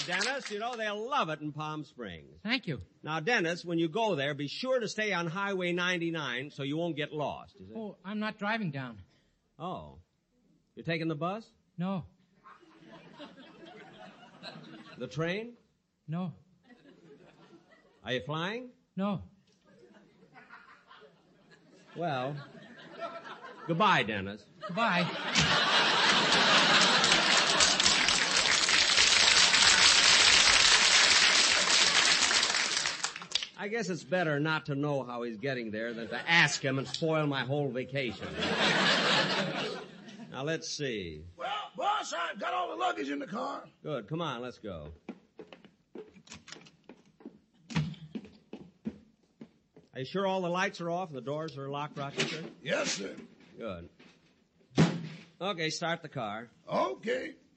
Dennis. You know, they'll love it in Palm Springs. Thank you. Now, Dennis, when you go there, be sure to stay on Highway 99 so you won't get lost, is it? Oh, I'm not driving down. Oh. You're taking the bus? No. The train? No. Are you flying? No. Well, goodbye, Dennis. Goodbye. I guess it's better not to know how he's getting there than to ask him and spoil my whole vacation. Now, let's see. Well, boss, I've got all the luggage in the car. Good. Come on, let's go. Are you sure all the lights are off and the doors are locked, Rochester? Yes, sir. Good. Okay, start the car. Okay.